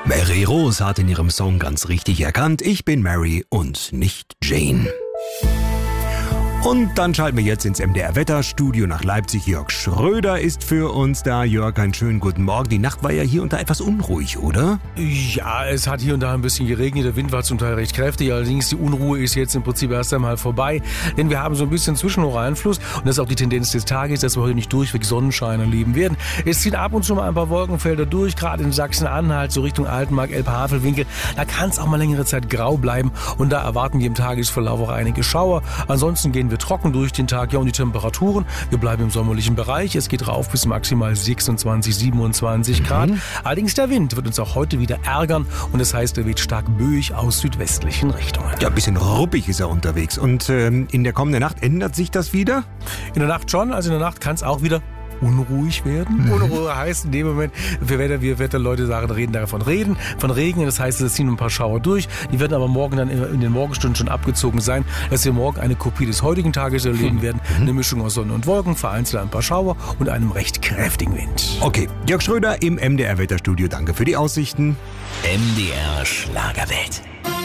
Mary Rose hat in ihrem Song ganz richtig erkannt, ich bin Mary und nicht Jane. Und dann schalten wir jetzt ins MDR-Wetterstudio nach Leipzig. Jörg Schröder ist für uns da. Jörg, einen schönen guten Morgen. Die Nacht war ja hier und da etwas unruhig, oder? Ja, es hat hier und da ein bisschen geregnet. Der Wind war zum Teil recht kräftig. Allerdings die Unruhe ist jetzt im Prinzip erst einmal vorbei. Denn wir haben so ein bisschen Zwischenhocheinfluss. Und das ist auch die Tendenz des Tages, dass wir heute nicht durchweg Sonnenschein erleben werden. Es ziehen ab und zu mal ein paar Wolkenfelder durch. Gerade in Sachsen-Anhalt, so Richtung Altenmark, Elbe-Havelwinkel. Da kann es auch mal längere Zeit grau bleiben. Und da erwarten wir im Tagesverlauf auch einige Schauer. Ansonsten gehen wir trocken durch den Tag. Ja, und die Temperaturen, wir bleiben im sommerlichen Bereich. Es geht rauf bis maximal 26, 27 Grad. Allerdings der Wind wird uns auch heute wieder ärgern. Und das heißt, er weht stark böig aus südwestlichen Richtungen. Ja, ein bisschen ruppig ist er unterwegs. Und in der kommenden Nacht ändert sich das wieder? In der Nacht schon. Also in der Nacht kann es auch wieder unruhig werden. Unruhe heißt in dem Moment, wir Wetterleute reden davon von Regen. Das heißt, es ziehen ein paar Schauer durch. Die werden aber morgen dann in den Morgenstunden schon abgezogen sein, dass wir morgen eine Kopie des heutigen Tages erleben werden. Eine Mischung aus Sonne und Wolken, vereinzelt ein paar Schauer und einem recht kräftigen Wind. Okay, Jörg Schröder im MDR-Wetterstudio. Danke für die Aussichten. MDR Schlagerwelt.